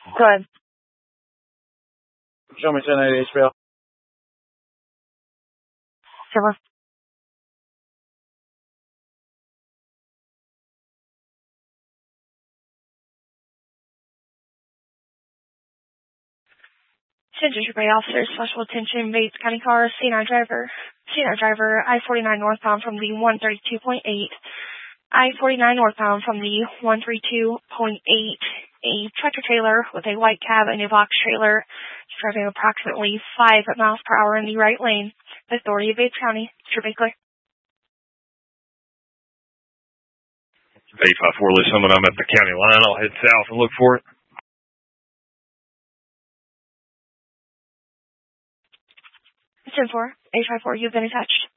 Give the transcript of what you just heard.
Go ahead. Show me 1080 HBO. Silver. Attention Trooper officers, special attention, Bates County car, C9 driver, I-49 northbound from the 132.8, I-49 northbound from the 132.8, a tractor trailer with a white cab and a box trailer, driving approximately 5 miles per hour in the right lane. Authority of Bates County, Trooper clear. 854, listen, when I'm at the county line, I'll head south and look for it. 10-4, 854, you've been attached.